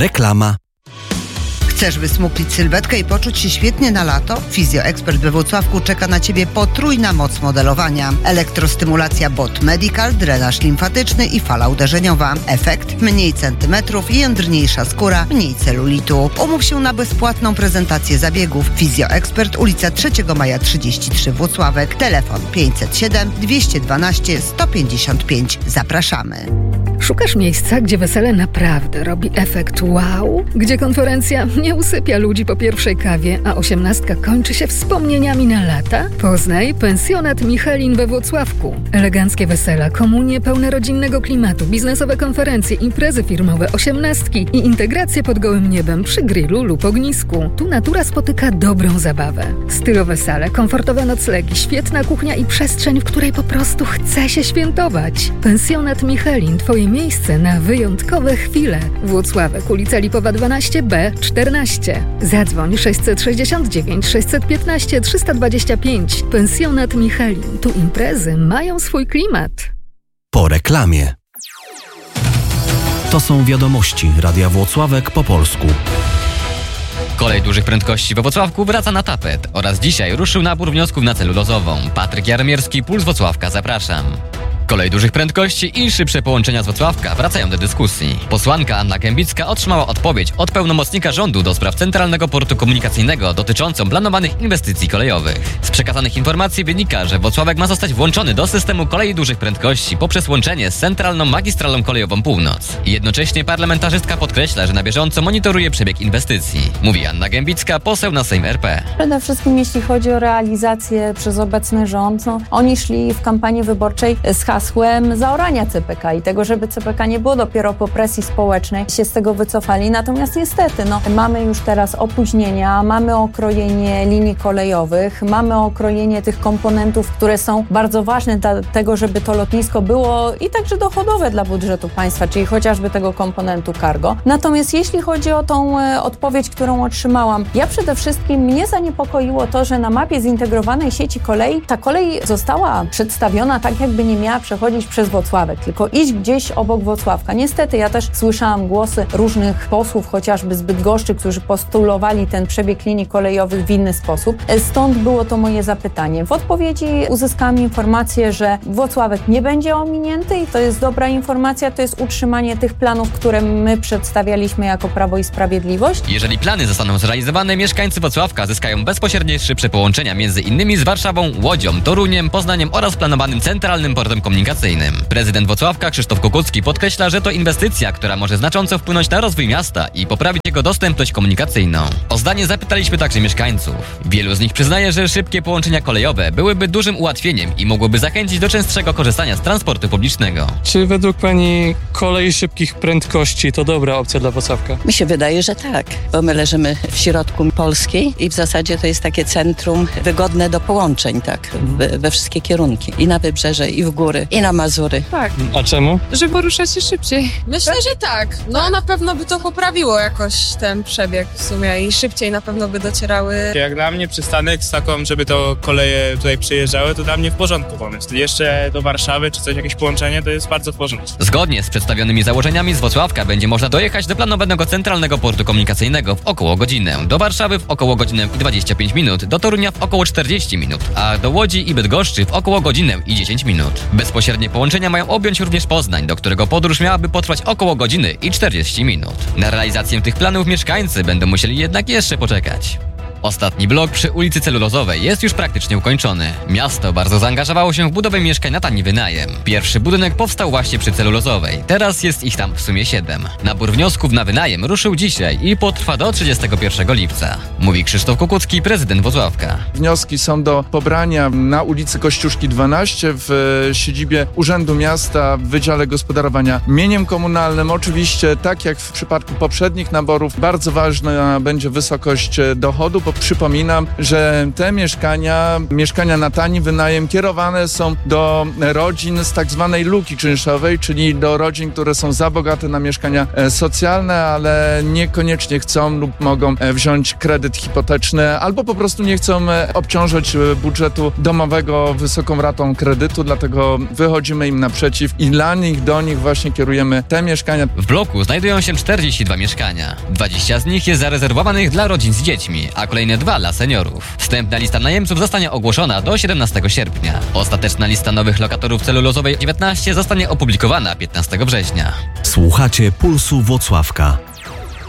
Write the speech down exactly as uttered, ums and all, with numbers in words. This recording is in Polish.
Reklama. Chcesz wysmuklić sylwetkę i poczuć się świetnie na lato? Fizjoekspert we Włocławku czeka na Ciebie potrójna moc modelowania. Elektrostymulacja Bot Medical, drenaż limfatyczny i fala uderzeniowa. Efekt? Mniej centymetrów, jędrniejsza skóra, mniej celulitu. Umów się na bezpłatną prezentację zabiegów. Fizjoekspert, ulica trzeciego maja trzydzieści trzy Włocławek. Telefon pięćset siedem dwieście dwanaście sto pięćdziesiąt pięć. Zapraszamy. Szukasz miejsca, gdzie wesele naprawdę robi efekt wow? Gdzie konferencja nie usypia ludzi po pierwszej kawie, a osiemnastka kończy się wspomnieniami na lata? Poznaj Pensjonat Michelin we Włocławku. Eleganckie wesela, komunie pełne rodzinnego klimatu, biznesowe konferencje, imprezy firmowe, osiemnastki i integracje pod gołym niebem przy grillu lub ognisku. Tu natura spotyka dobrą zabawę. Stylowe sale, komfortowe noclegi, świetna kuchnia i przestrzeń, w której po prostu chce się świętować. Pensjonat Michelin, Twoje miejsce na wyjątkowe chwile. Włocławek, ulica Lipowa dwanaście B czternaście. Zadzwoń sześćset sześćdziesiąt dziewięć sześćset piętnaście trzysta dwadzieścia pięć. Pensjonat Michelin. Tu imprezy mają swój klimat. Po reklamie. To są wiadomości Radia Włocławek po polsku. Kolej dużych prędkości we Włocławku wraca na tapet oraz dzisiaj ruszył nabór wniosków na celulozową. Patryk Jaromierski, Puls Włocławka, zapraszam. Kolej dużych prędkości i szybsze połączenia z Włocławka wracają do dyskusji. Posłanka Anna Gębicka otrzymała odpowiedź od pełnomocnika rządu do spraw Centralnego Portu Komunikacyjnego dotyczącą planowanych inwestycji kolejowych. Z przekazanych informacji wynika, że Włocławek ma zostać włączony do systemu kolei dużych prędkości poprzez łączenie z Centralną Magistralą Kolejową Północ. Jednocześnie parlamentarzystka podkreśla, że na bieżąco monitoruje przebieg inwestycji. Mówi Anna Gębicka, poseł na Sejm R P. Przede wszystkim jeśli chodzi o realizację przez obecny rząd, no, oni szli w kampanii wyborczej z hasłem zaorania C P K i tego, żeby C P K nie było, dopiero po presji społecznej się z tego wycofali. Natomiast niestety no, mamy już teraz opóźnienia, mamy okrojenie linii kolejowych, mamy okrojenie tych komponentów, które są bardzo ważne dla tego, żeby to lotnisko było i także dochodowe dla budżetu państwa, czyli chociażby tego komponentu cargo. Natomiast jeśli chodzi o tą e, odpowiedź, którą otrzymałam, ja przede wszystkim mnie zaniepokoiło to, że na mapie zintegrowanej sieci kolei ta kolej została przedstawiona tak, jakby nie miała przechodzić przez Włocławek, tylko iść gdzieś obok Włocławka. Niestety ja też słyszałam głosy różnych posłów, chociażby z Bydgoszczy, którzy postulowali ten przebieg linii kolejowych w inny sposób. Stąd było to moje zapytanie. W odpowiedzi uzyskałam informację, że Włocławek nie będzie ominięty i to jest dobra informacja, to jest utrzymanie tych planów, które my przedstawialiśmy jako Prawo i Sprawiedliwość. Jeżeli plany zostaną zrealizowane, mieszkańcy Włocławka zyskają bezpośrednie szybsze połączenia między innymi z Warszawą, Łodzią, Toruniem, Poznaniem oraz planowanym Centralnym Portem Komunikacyjnym. Prezydent Włocławka Krzysztof Kukucki podkreśla, że to inwestycja, która może znacząco wpłynąć na rozwój miasta i poprawić jego dostępność komunikacyjną. O zdanie zapytaliśmy także mieszkańców. Wielu z nich przyznaje, że szybkie połączenia kolejowe byłyby dużym ułatwieniem i mogłyby zachęcić do częstszego korzystania z transportu publicznego. Czy według Pani kolej szybkich prędkości to dobra opcja dla Włocławka? Mi się wydaje, że tak, bo my leżymy w środku Polski i w zasadzie to jest takie centrum wygodne do połączeń, tak, we, we wszystkie kierunki. I na wybrzeże, i w góry, i na Mazury. Tak. A czemu? Żeby poruszać się szybciej. Myślę, że tak. No na pewno by to poprawiło jakoś ten przebieg w sumie i szybciej na pewno by docierały. Jak dla mnie przystanek z taką, żeby to koleje tutaj przyjeżdżały, to dla mnie w porządku pomysł. Jeszcze do Warszawy czy coś, jakieś połączenie, to jest bardzo w porządku. Zgodnie z przedstawionymi założeniami z Włocławka będzie można dojechać do planowanego Centralnego Portu Komunikacyjnego w około godzinę, do Warszawy w około godzinę i dwadzieścia pięć minut, do Torunia w około czterdzieści minut, a do Łodzi i Bydgoszczy w około godzinę i dziesięć minut. Bezpośrednie połączenia mają objąć również Poznań, do którego podróż miałaby potrwać około godziny i czterdzieści minut. Na realizację tych planów mieszkańcy będą musieli jednak jeszcze poczekać. Ostatni blok przy ulicy Celulozowej jest już praktycznie ukończony. Miasto bardzo zaangażowało się w budowę mieszkań na tani wynajem. Pierwszy budynek powstał właśnie przy Celulozowej. Teraz jest ich tam w sumie siedem. Nabór wniosków na wynajem ruszył dzisiaj i potrwa do trzydziestego pierwszego lipca. Mówi Krzysztof Kukucki, prezydent Włocławka. Wnioski są do pobrania na ulicy Kościuszki dwanaście w siedzibie Urzędu Miasta w Wydziale Gospodarowania Mieniem Komunalnym. Oczywiście, tak jak w przypadku poprzednich naborów, bardzo ważna będzie wysokość dochodu, po- przypominam, że te mieszkania, mieszkania na tani wynajem kierowane są do rodzin z tak zwanej luki czynszowej, czyli do rodzin, które są za bogate na mieszkania e, socjalne, ale niekoniecznie chcą lub mogą e, wziąć kredyt hipoteczny, albo po prostu nie chcą e, obciążać e, budżetu domowego wysoką ratą kredytu, dlatego wychodzimy im naprzeciw i dla nich, do nich właśnie kierujemy te mieszkania. W bloku znajdują się czterdzieści dwa mieszkania. dwadzieścia z nich jest zarezerwowanych dla rodzin z dziećmi, a kolejne dwa dla seniorów. Wstępna lista najemców zostanie ogłoszona do siedemnastego sierpnia. Ostateczna lista nowych lokatorów celulozowej dziewiętnaście zostanie opublikowana piętnastego września. Słuchacie Pulsu Włocławka.